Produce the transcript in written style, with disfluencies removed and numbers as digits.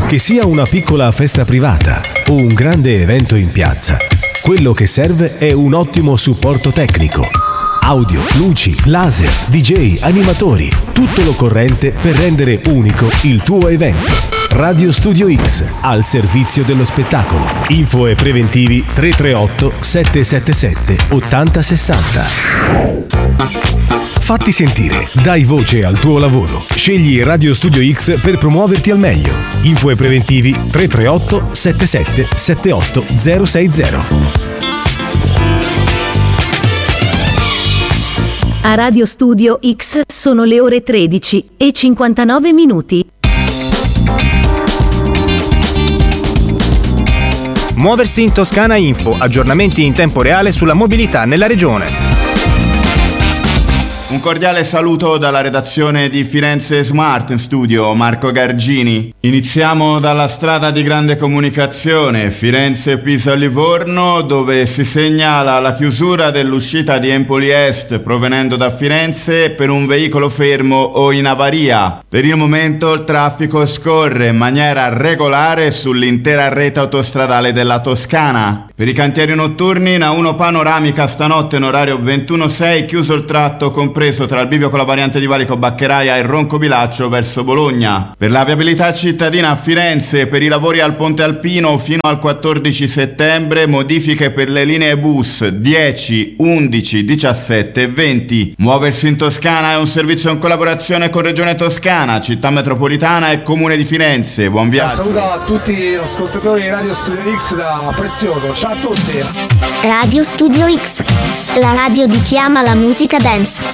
Che sia una piccola festa privata o un grande evento in piazza, quello che serve è un ottimo supporto tecnico. Audio, luci, laser, DJ, animatori, tutto l'occorrente per rendere unico il tuo evento. Radio Studio X, al servizio dello spettacolo. Info e preventivi 338 777 8060. Fatti sentire, dai voce al tuo lavoro. Scegli Radio Studio X per promuoverti al meglio. Info e preventivi 338 77 78 060. A Radio Studio X sono le ore 13:59. Muoversi in Toscana Info, aggiornamenti in tempo reale sulla mobilità nella regione. Un cordiale saluto dalla redazione di Firenze Smart in studio, Marco Gargini. Iniziamo dalla strada di grande comunicazione, Firenze-Pisa-Livorno, dove si segnala la chiusura dell'uscita di Empoli Est provenendo da Firenze per un veicolo fermo o in avaria. Per il momento il traffico scorre in maniera regolare sull'intera rete autostradale della Toscana. Per i cantieri notturni, in A1 panoramica stanotte in orario 21:06, chiuso il tratto compreso tra il bivio con la variante di Valico Baccheraia e Roncobilaccio verso Bologna. Per la viabilità cittadina a Firenze, per i lavori al Ponte Alpino fino al 14 settembre, modifiche per le linee bus 10, 11, 17 e 20. Muoversi in Toscana è un servizio in collaborazione con Regione Toscana, Città Metropolitana e Comune di Firenze. Buon viaggio. Saluto a tutti gli ascoltatori di Radio Studio X da Prezioso. Ciao a tutti. Radio Studio X, la radio di chi ama la musica dance.